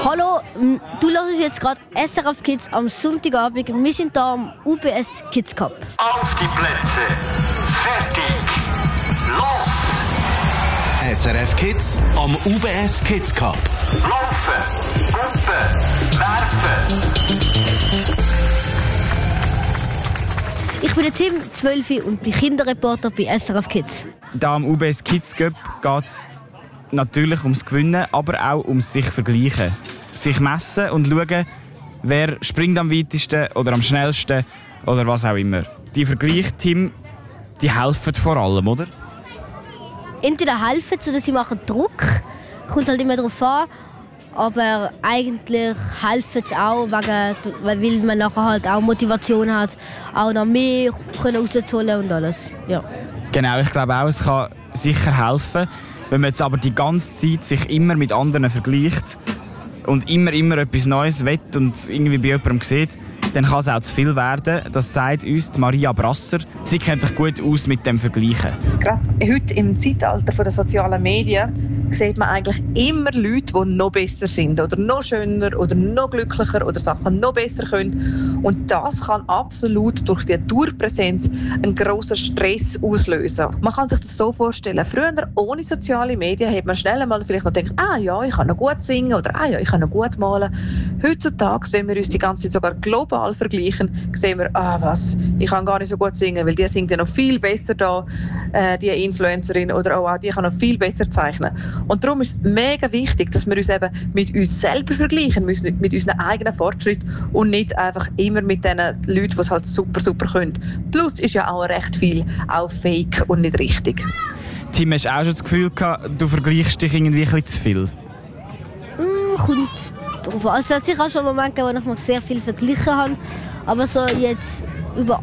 Hallo, du hörst jetzt gerade SRF Kids am Sonntagabend. Wir sind hier am UBS Kids Cup. Auf die Plätze, fertig, los! SRF Kids am UBS Kids Cup. Laufen, pumpen, werfen. Ich bin der Tim, 12 und bin Kinderreporter bei SRF Kids. Hier am UBS Kids Cup geht es natürlich ums Gewinnen, aber auch ums sich vergleichen. Sich messen und schauen, wer springt am weitesten oder am schnellsten oder was auch immer. Die Vergleiche, Tim, die helfen vor allem, oder? Entweder helfen sie oder sie machen Druck. Kommt halt immer darauf an. Aber eigentlich helfen sie auch, weil man nachher halt auch Motivation hat, auch noch mehr rauszuholen und alles. Ja. Genau, ich glaube auch, es kann sicher helfen. Wenn man jetzt aber die ganze Zeit sich immer mit anderen vergleicht und immer etwas Neues will und irgendwie bei jemandem sieht, dann kann es auch zu viel werden. Das sagt uns Maria Brasser. Sie kennt sich gut aus mit dem Vergleichen. Gerade heute im Zeitalter der sozialen Medien sieht man eigentlich immer Leute, die noch besser sind oder noch schöner oder noch glücklicher oder Sachen noch besser können. Und das kann absolut durch die Dauerpräsenz einen grossen Stress auslösen. Man kann sich das so vorstellen, früher ohne soziale Medien hat man schnell einmal vielleicht noch gedacht, ja, ich kann noch gut singen oder ja, ich kann noch gut malen. Heutzutage, wenn wir uns die ganze Zeit sogar global vergleichen, sehen wir, ich kann gar nicht so gut singen, weil die singt ja noch viel besser da, die Influencerin, oder auch die kann noch viel besser zeichnen. Und darum ist es mega wichtig, dass wir uns eben mit uns selber vergleichen müssen, mit unseren eigenen Fortschritten und nicht einfach immer mit den Leuten, die es halt super können. Plus ist ja auch recht viel auch fake und nicht richtig. Tim, hast du auch schon das Gefühl gehabt, du vergleichst dich irgendwie ein bisschen zu viel? Kommt drauf an. Es hat sicher auch schon Momente gegeben, wo ich mich sehr viel verglichen habe. Aber so jetzt über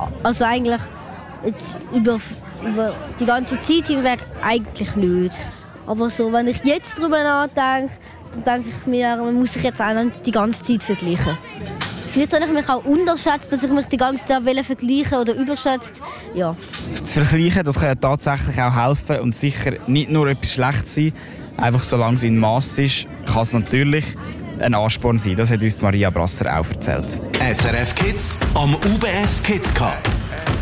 die ganze Zeit hinweg eigentlich nicht. Aber so, wenn ich jetzt darüber nachdenke, dann denke ich mir, man muss sich jetzt auch nicht die ganze Zeit vergleichen. Vielleicht habe ich mich auch unterschätzt, dass ich mich die ganze Zeit vergleichen oder überschätzt. Ja. Das Vergleichen, das kann ja tatsächlich auch helfen und sicher nicht nur etwas Schlechtes sein. Einfach solange es in Mass ist, kann es natürlich ein Ansporn sein. Das hat uns Maria Brasser auch erzählt. SRF Kids am UBS Kids Cup.